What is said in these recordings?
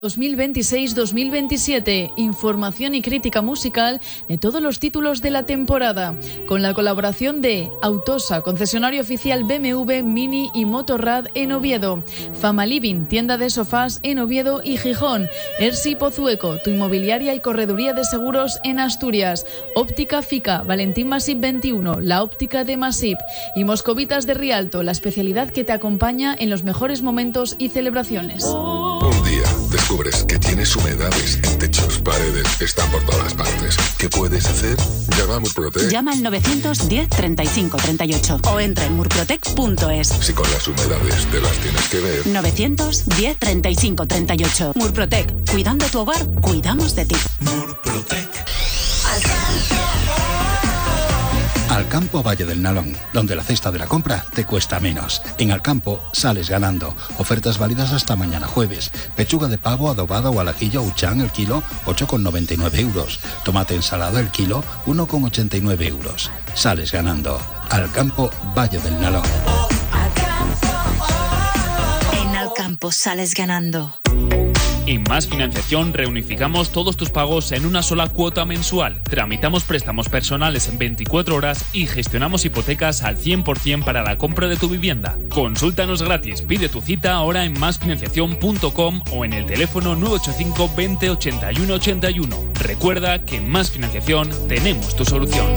2026-2027, información y crítica musical de todos los títulos de la temporada, con la colaboración de Autosa, concesionario oficial BMW, Mini y Motorrad en Oviedo, Fama Living, tienda de sofás en Oviedo y Gijón, Ersi Pozueco, tu inmobiliaria y correduría de seguros en Asturias, Óptica Fica, Valentín Masip 21, la óptica de Masip, y Moscovitas de Rialto, la especialidad que te acompaña en los mejores momentos y celebraciones. Un día descubres que tienes humedades en techos, paredes, están por todas partes. ¿Qué puedes hacer? Llama a Murprotec. Llama al 910 35 38 o entra en murprotec.es. Si con las humedades te las tienes que ver. 910 35 38. Murprotec. Cuidando tu hogar, cuidamos de ti. Murprotec. Alcampo Valle del Nalón, donde la cesta de la compra te cuesta menos. En Alcampo sales ganando. Ofertas válidas hasta mañana jueves. Pechuga de pavo adobada o al ajillo Uchán el kilo, 8,99 euros. Tomate ensalada el kilo, 1,89 euros. Sales ganando. Alcampo Valle del Nalón. En Alcampo sales ganando. En Más Financiación reunificamos todos tus pagos en una sola cuota mensual. Tramitamos préstamos personales en 24 horas y gestionamos hipotecas al 100% para la compra de tu vivienda. Consúltanos gratis, pide tu cita ahora en masfinanciación.com o en el teléfono 985 20 81 81. Recuerda que en Más Financiación tenemos tu solución.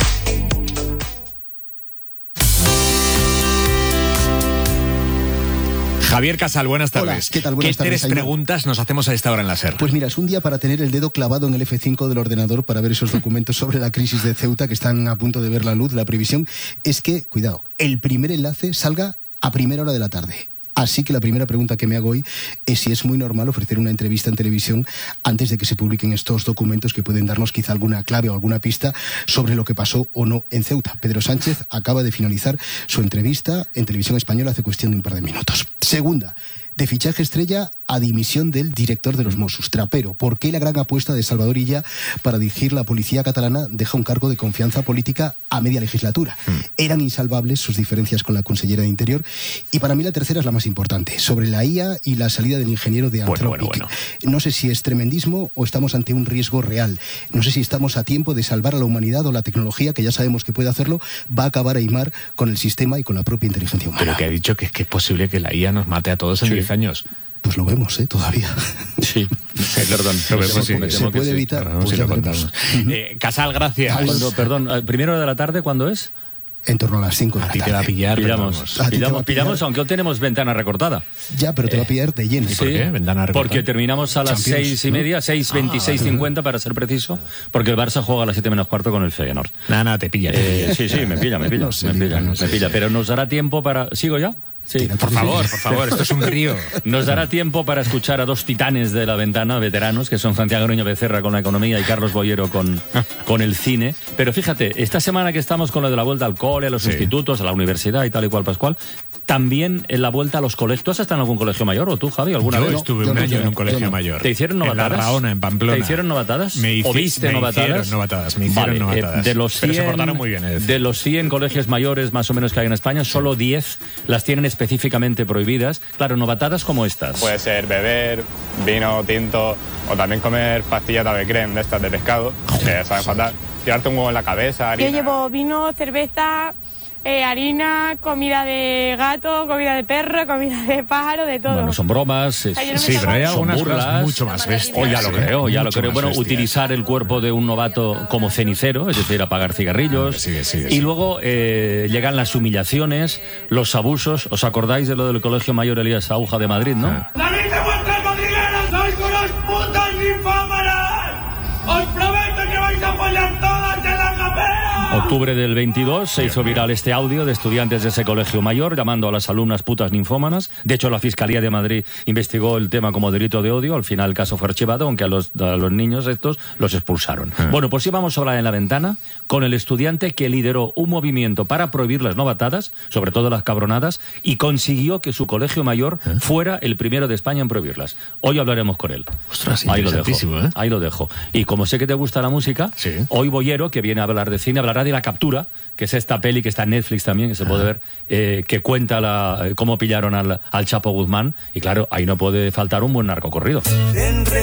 Javier Casal, buenas tardes. Hola, ¿qué tal? Buenas tardes. ¿Qué 3 preguntas nos hacemos a esta hora en la SER? Pues mira, es un día para tener el dedo clavado en el F5 del ordenador para ver esos documentos sobre la crisis de Ceuta que están a punto de ver la luz. La previsión es que, cuidado, el primer enlace salga a primera hora de la tarde. Así que la primera pregunta que me hago hoy es si es muy normal ofrecer una entrevista en televisión antes de que se publiquen estos documentos que pueden darnos quizá alguna clave o alguna pista sobre lo que pasó o no en Ceuta. Pedro Sánchez acaba de finalizar su entrevista en Televisión Española hace cuestión de un par de minutos. Segunda, de fichaje estrella a dimisión del director de los Mossos, Trapero. ¿Por qué la gran apuesta de Salvador Illa para dirigir la policía catalana deja un cargo de confianza política a media legislatura? Eran insalvables sus diferencias con la consellera de Interior. Y para mí la tercera es la más importante, sobre la IA y la salida del ingeniero de Anthropic. Bueno. No sé si es tremendismo o estamos ante un riesgo real. No sé si estamos a tiempo de salvar a la humanidad o la tecnología, que ya sabemos que puede hacerlo, va a acabar a imar con el sistema y con la propia inteligencia humana. Pero que ha dicho que es posible que la IA nos mate a todos en 10 años. Pues lo vemos, todavía. Sí, perdón. Lo vemos, se puede evitar. Pues ya veremos. Casal, gracias. Perdón, ¿primera hora de la tarde cuándo es? En torno a las 5 de la tarde. A ti te va a pillar. Pillamos, aunque hoy tenemos ventana recortada. Ya, pero te va a pillar de lleno. ¿Y por qué? Ventana recortada. Porque terminamos a las 6:30, 6:26:50 para ser preciso, porque el Barça juega a las 7 menos cuarto con el Feyenoord. Nada, te pilla. Sí, me pilla. Me pilla. Pero nos dará tiempo para... ¿Sigo ya? Sí. Por favor, esto es un río. Nos dará tiempo para escuchar a dos titanes de la ventana, veteranos, que son Santiago Nuño Becerra con la economía y Carlos Boyero con el cine. Pero fíjate, esta semana que estamos con lo de la vuelta al cole, a los institutos, a la universidad y tal y cual, Pascual, también en la vuelta a los colegios. ¿Tú has estado en algún colegio mayor o tú, Javi, alguna vez? Yo estuve un año en un colegio mayor. ¿Te hicieron novatadas? En La Raona, en Pamplona. ¿Te hicieron novatadas? Me hicieron novatadas. Me hicieron novatadas. Pero se portaron muy bien. De los 100 colegios mayores más o menos que hay en España, solo 10 las tienen específicamente prohibidas. Claro, novatadas como estas. Puede ser beber vino tinto o también comer pastillas de ave creme de estas de pescado, que saben fatal. Tirarte un huevo en la cabeza, harina. Yo llevo vino, cerveza, harina, comida de gato, comida de perro, comida de pájaro, de todo. Bueno, son bromas. Sí, pero hay algunas cosas mucho más bestias. Ya lo creo. Bueno, utilizar el cuerpo de un novato como cenicero, es decir, apagar cigarrillos. Sí. Y luego llegan las humillaciones, los abusos. ¿Os acordáis de lo del Colegio Mayor Elías Aúja de Madrid, no? ¡Salid de vuestras madrigueras! ¡Sois unos putos ninfómanos! ¡Os prometo que vais a apoyar todas en la capea! Octubre del 22 se hizo viral este audio de estudiantes de ese colegio mayor llamando a las alumnas putas ninfómanas. De hecho, la Fiscalía de Madrid investigó el tema como delito de odio. Al final el caso fue archivado, aunque a los niños estos los expulsaron. Bueno, pues íbamos a hablar en la ventana con el estudiante que lideró un movimiento para prohibir las novatadas, sobre todo las cabronadas, y consiguió que su colegio mayor fuera el primero de España en prohibirlas. Hoy hablaremos con él. Ostras, ahí lo dejo. Y como sé que te gusta la música, hoy Boyero, que viene a hablar de cine, hablará de La Captura, que es esta peli que está en Netflix también, que se puede ver, que cuenta cómo pillaron al Chapo Guzmán, y claro, ahí no puede faltar un buen narcocorrido.